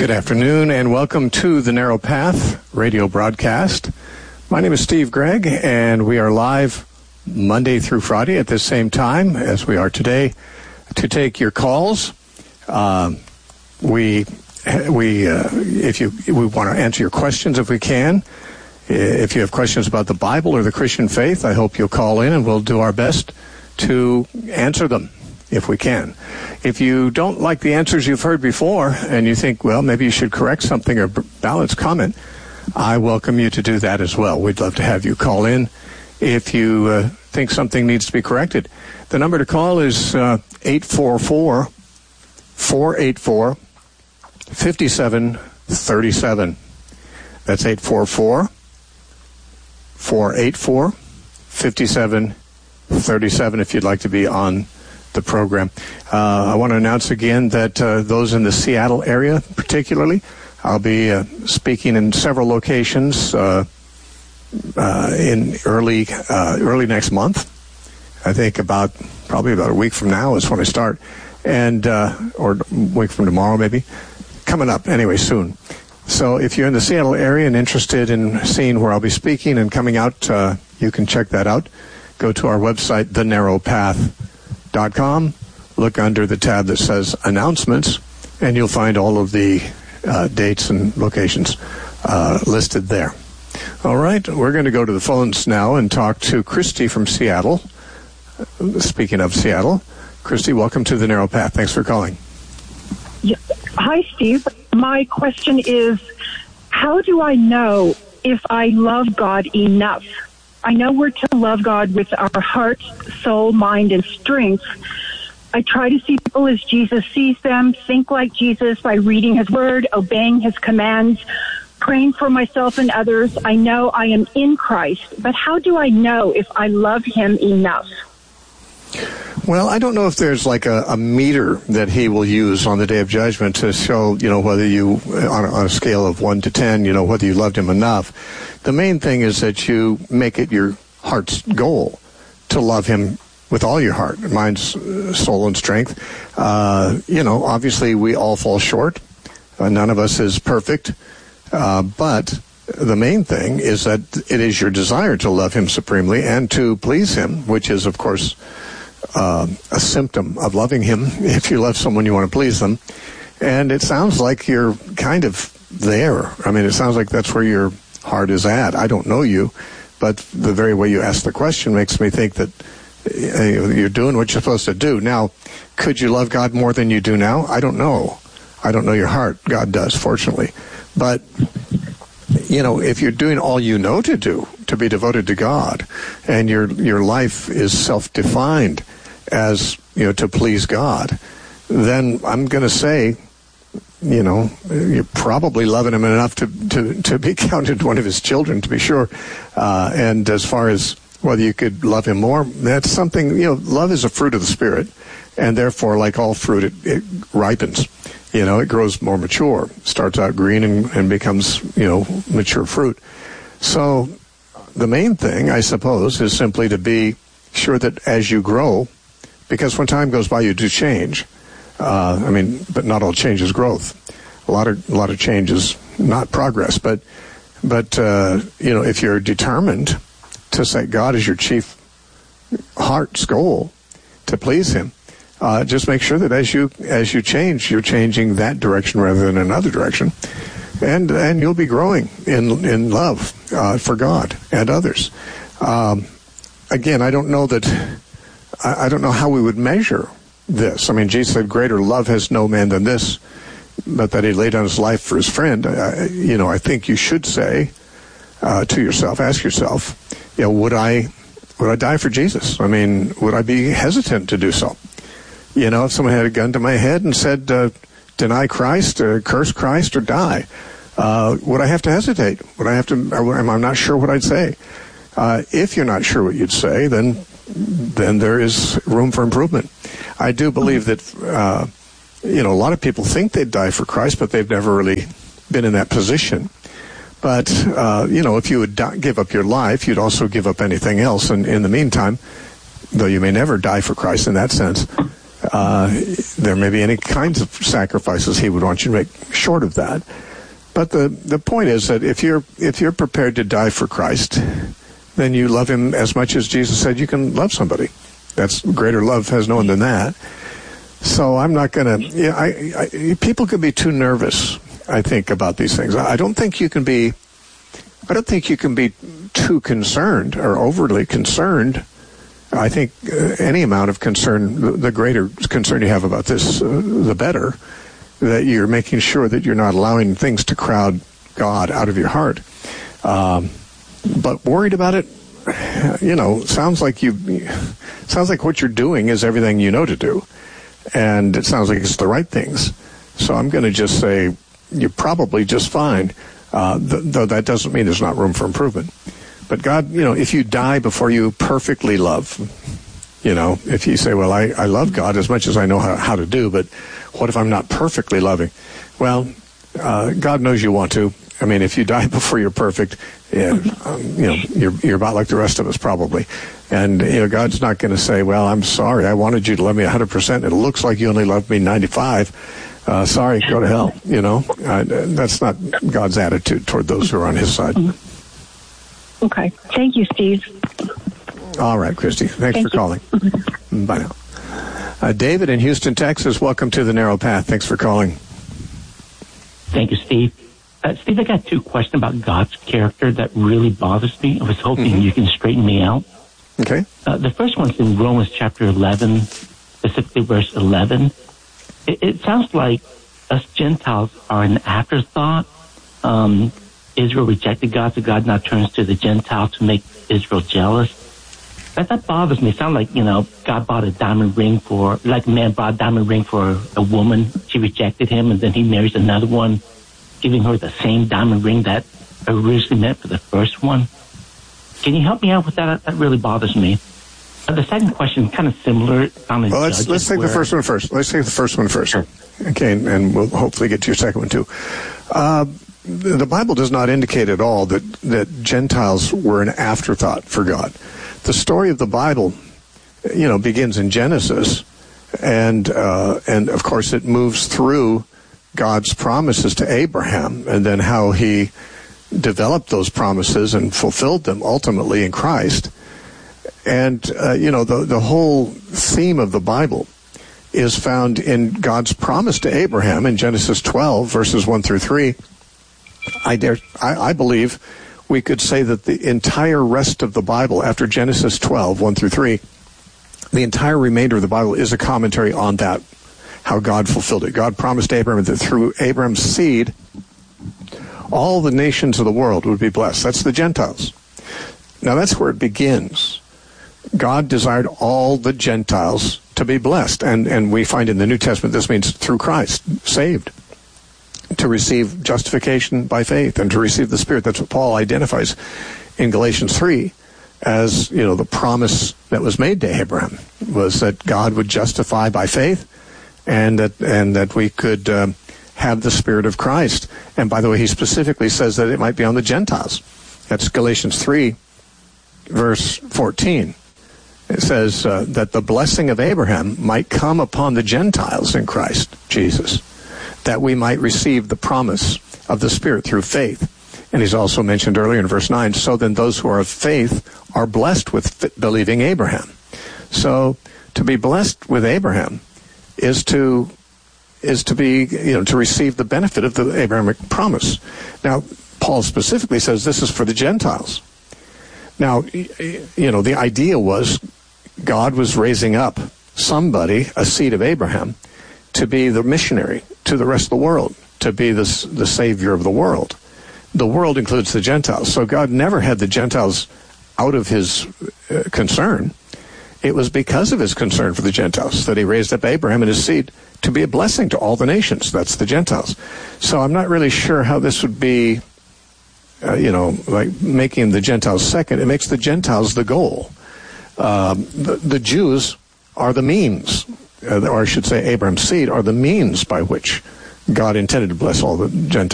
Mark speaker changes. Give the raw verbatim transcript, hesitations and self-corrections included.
Speaker 1: Good afternoon and welcome to the Narrow Path radio broadcast. My name is Steve Gregg and we are live Monday through Friday at the same time as we are today to take your calls. Uh, we we uh, if you we want to answer your questions if we can. If you have questions about the Bible or the Christian faith, I hope you'll call in and we'll do our best to answer them if we can. If you don't like the answers you've heard before and you think, well, maybe you should correct something or balance comment, I welcome you to do that as well. We'd love to have you call in if you uh, think something needs to be corrected. The number to call is uh, eight four four, four eight four, five seven three seven. That's eight four four, four eight four, five seven three seven if you'd like to be on the program. Uh, I want to announce again that uh, those in the Seattle area particularly, I'll be uh, speaking in several locations uh, uh, in early uh, early next month. I think about probably about a week from now is when I start, and uh, or a week from tomorrow maybe, coming up anyway soon. So if you're in the Seattle area and interested in seeing where I'll be speaking and coming out, uh, you can check that out. Go to our website, the narrow path dot com, look under the tab that says announcements, and you'll find all of the uh, dates and locations uh, listed there. All right, we're going to go to the phones now and talk to Christy from Seattle. Speaking of Seattle, Christy, welcome to the Narrow Path. Thanks for calling.
Speaker 2: Yeah. Hi, Steve. My question is, how do I know if I love God enough? I know we're to love God with our heart, soul, mind, and strength. I try to see people as Jesus sees them, think like Jesus by reading his word, obeying his commands, praying for myself and others. I know I am in Christ, but how do I know if I love him enough?
Speaker 1: Well, I don't know if there's like a, a meter that he will use on the day of judgment to show, you know, whether you, on a, on a scale of one to ten, you know, whether you loved him enough. The main thing is that you make it your heart's goal to love him with all your heart, mind, soul, and strength. Uh, you know, obviously we all fall short. Uh, none of us is perfect. Uh, but the main thing is that it is your desire to love him supremely and to please him, which is, of course, Uh, a symptom of loving him. If you love someone, you want to please them. And it sounds like you're kind of there. I mean, it sounds like that's where your heart is at. I don't know you, but the very way you ask the question makes me think that uh, you're doing what you're supposed to do. Now, could you love God more than you do now? I don't know. I don't know your heart. God does, fortunately. But, you know, if you're doing all you know to do, to be devoted to God, and your your life is self-defined as, you know, to please God, then I'm going to say, you know, you're probably loving him enough to, to, to be counted one of his children, to be sure. Uh, and as far as whether you could love him more, that's something, you know, love is a fruit of the Spirit, and therefore, like all fruit, it, it ripens. You know, it grows more mature, starts out green and, and becomes, you know, mature fruit. So the main thing, I suppose, is simply to be sure that as you grow, because when time goes by, you do change. Uh, I mean, but not all change is growth. A lot of a lot of change is not progress. But but uh, you know, if you're determined to set God as your chief heart's goal, to please him, uh, just make sure that as you as you change, you're changing that direction rather than another direction. And and you'll be growing in in love uh, for God and others. Um, again, I don't know that I, I don't know how we would measure this. I mean, Jesus said, "Greater love has no man than this, but that he laid down his life for his friend." Uh, you know, I think you should say uh, to yourself, ask yourself, you know, would I would I die for Jesus? I mean, would I be hesitant to do so? You know, if someone had a gun to my head and said, uh, "Deny Christ, or curse Christ, or die," Uh, would I have to hesitate? Would I have to? Am I not sure what I'd say? Uh, if you're not sure what you'd say, then then there is room for improvement. I do believe that uh, you know a lot of people think they'd die for Christ, but they've never really been in that position. But uh, you know, if you would die, give up your life, you'd also give up anything else. And in the meantime, though you may never die for Christ in that sense, Uh, there may be any kinds of sacrifices he would want you to make short of that. But the, the point is that if you're if you're prepared to die for Christ, then you love him as much as Jesus said you can love somebody. That's greater love has no one than that. So I'm not going to. Yeah, I, I, people can be too nervous, I think, about these things. I don't think you can be. I don't think you can be too concerned or overly concerned. I think uh, any amount of concern, the, the greater concern you have about this, uh, the better. That you're making sure that you're not allowing things to crowd God out of your heart. Um, but worried about it, you know, sounds like you, sounds like what you're doing is everything you know to do. And it sounds like it's the right things. So I'm going to just say you're probably just fine, uh, th- though that doesn't mean there's not room for improvement. But God, you know, if you die before you perfectly love, you know, if you say, well, I, I love God as much as I know how, how to do, but what if I'm not perfectly loving? Well, uh, God knows you want to. I mean, if you die before you're perfect, yeah, um, you know, you're, you're about like the rest of us probably. And, you know, God's not going to say, well, I'm sorry, I wanted you to love me one hundred percent. It looks like you only loved me ninety-five. Uh, sorry, go to hell, you know. Uh, that's not God's attitude toward those who are on his side.
Speaker 2: Okay. Thank you, Steve.
Speaker 1: All right, Christy. Thanks
Speaker 2: Thank
Speaker 1: for calling.
Speaker 2: You.
Speaker 1: Bye now. Uh, David in Houston, Texas. Welcome to the Narrow Path. Thanks for calling.
Speaker 3: Thank you, Steve. Uh, Steve, I got two questions about God's character that really bothers me. I was hoping mm-hmm. you can straighten me out.
Speaker 1: Okay.
Speaker 3: Uh, the first one's in Romans chapter eleven, specifically verse eleven. It, it sounds like us Gentiles are an afterthought. Um, Israel rejected God, so God now turns to the Gentile to make Israel jealous. That, that bothers me. It sounds like, you know, God bought a diamond ring for, like a man bought a diamond ring for a woman. She rejected him, and then he marries another one, giving her the same diamond ring that originally meant for the first one. Can you help me out with that? That really bothers me. Uh, the second question, kind of similar.
Speaker 1: Well, let's let's take where, the first one first. Let's take the first one first.
Speaker 3: Sure.
Speaker 1: Okay, and, and we'll hopefully get to your second one too. Uh, the, the Bible does not indicate at all that, that Gentiles were an afterthought for God. The story of the Bible, you know, begins in Genesis, and uh, and of course it moves through God's promises to Abraham, and then how he developed those promises and fulfilled them ultimately in Christ. And uh, you know, the the whole theme of the Bible is found in God's promise to Abraham in Genesis twelve, verses one through three. I dare, I, I believe. We could say that the entire rest of the Bible, after Genesis twelve, one through three, the entire remainder of the Bible is a commentary on that, how God fulfilled it. God promised Abraham that through Abraham's seed, all the nations of the world would be blessed. That's the Gentiles. Now that's where it begins. God desired all the Gentiles to be blessed. And, and we find in the New Testament this means through Christ, saved. To receive justification by faith and to receive the Spirit. That's what Paul identifies in Galatians three as, you know, the promise that was made to Abraham was that God would justify by faith and that and that we could um, have the Spirit of Christ. And by the way, he specifically says that it might be on the Gentiles. That's Galatians three, verse fourteen. It says uh, that the blessing of Abraham might come upon the Gentiles in Christ Jesus, that we might receive the promise of the Spirit through faith. And he's also mentioned earlier in verse nine, so then those who are of faith are blessed with believing Abraham. So to be blessed with Abraham is to is to be, you know, to receive the benefit of the Abrahamic promise. Now, Paul specifically says this is for the Gentiles. Now, you know, the idea was God was raising up somebody, a seed of Abraham, to be the missionary to the rest of the world, to be the, the Savior of the world. The world includes the Gentiles. So God never had the Gentiles out of his uh, concern. It was because of his concern for the Gentiles that he raised up Abraham and his seed to be a blessing to all the nations. That's the Gentiles. So I'm not really sure how this would be, uh, you know, like making the Gentiles second. It makes the Gentiles the goal. Um, the, the Jews are the means. Uh, or I should say Abraham's seed are the means by which God intended to bless all the Gentiles.